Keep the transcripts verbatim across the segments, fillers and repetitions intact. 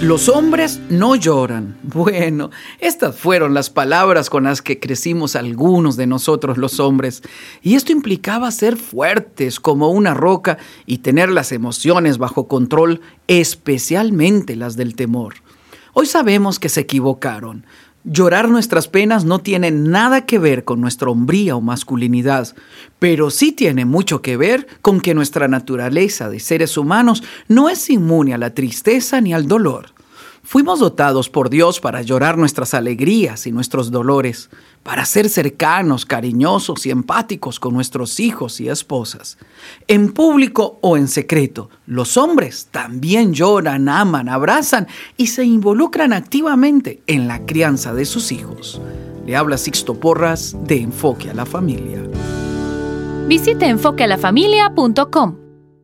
Los hombres no lloran. Bueno, estas fueron las palabras con las que crecimos algunos de nosotros los hombres. Y esto implicaba ser fuertes como una roca y tener las emociones bajo control, especialmente las del temor. Hoy sabemos que se equivocaron. Llorar nuestras penas no tiene nada que ver con nuestra hombría o masculinidad, pero sí tiene mucho que ver con que nuestra naturaleza de seres humanos no es inmune a la tristeza ni al dolor. Fuimos dotados por Dios para llorar nuestras alegrías y nuestros dolores, para ser cercanos, cariñosos y empáticos con nuestros hijos y esposas. En público o en secreto, los hombres también lloran, aman, abrazan y se involucran activamente en la crianza de sus hijos. Le habla Sixto Porras de Enfoque a la Familia. Visite enfoque a la familia punto com.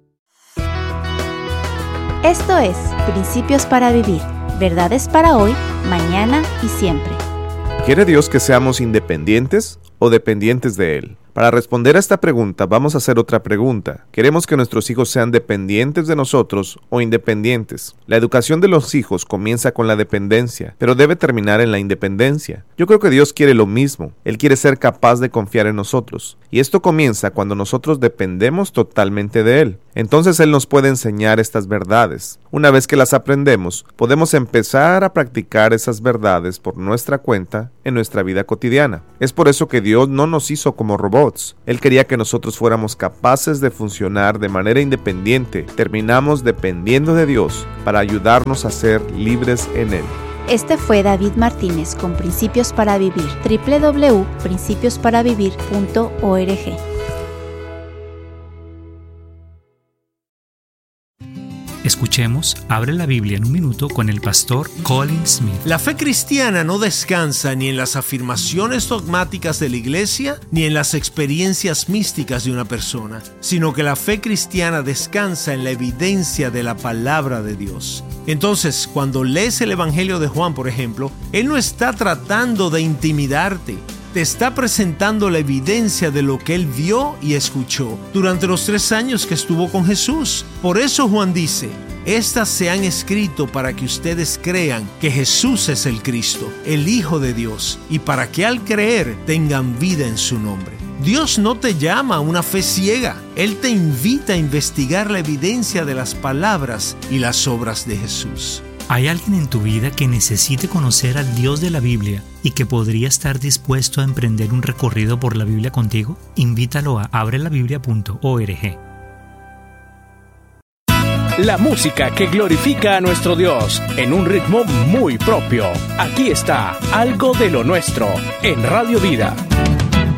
Esto es Principios para Vivir. Verdades para hoy, mañana y siempre. ¿Quiere Dios que seamos independientes o dependientes de Él? Para responder a esta pregunta, vamos a hacer otra pregunta. ¿Queremos que nuestros hijos sean dependientes de nosotros o independientes? La educación de los hijos comienza con la dependencia, pero debe terminar en la independencia. Yo creo que Dios quiere lo mismo. Él quiere ser capaz de confiar en nosotros. Y esto comienza cuando nosotros dependemos totalmente de Él. Entonces Él nos puede enseñar estas verdades. Una vez que las aprendemos, podemos empezar a practicar esas verdades por nuestra cuenta en nuestra vida cotidiana. Es por eso que Dios no nos hizo como robots. Él quería que nosotros fuéramos capaces de funcionar de manera independiente. Terminamos dependiendo de Dios para ayudarnos a ser libres en Él. Este fue David Martínez con Principios para Vivir. doble u doble u doble u punto principios para vivir punto org. Escuchemos Abre la Biblia en un minuto con el pastor Colin Smith. La fe cristiana no descansa ni en las afirmaciones dogmáticas de la iglesia ni en las experiencias místicas de una persona, sino que la fe cristiana descansa en la evidencia de la palabra de Dios. Entonces, cuando lees el Evangelio de Juan, por ejemplo, Él no está tratando de intimidarte. Te está presentando la evidencia de lo que él vio y escuchó durante los tres años que estuvo con Jesús. Por eso Juan dice: estas se han escrito para que ustedes crean que Jesús es el Cristo, el Hijo de Dios, y para que al creer tengan vida en su nombre. Dios no te llama a una fe ciega. Él te invita a investigar la evidencia de las palabras y las obras de Jesús. ¿Hay alguien en tu vida que necesite conocer al Dios de la Biblia y que podría estar dispuesto a emprender un recorrido por la Biblia contigo? Invítalo a abre la biblia punto org. La música que glorifica a nuestro Dios en un ritmo muy propio. Aquí está Algo de lo Nuestro en Radio Vida.